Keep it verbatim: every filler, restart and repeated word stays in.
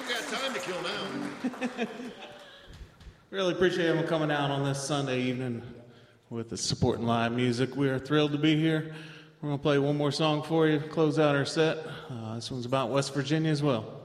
We've got time to kill now. Really appreciate everyone coming out on this Sunday evening with the supporting live music. We are thrilled to be here. We're going to play one more song for you, close out our set. Uh, this one's about West Virginia as well.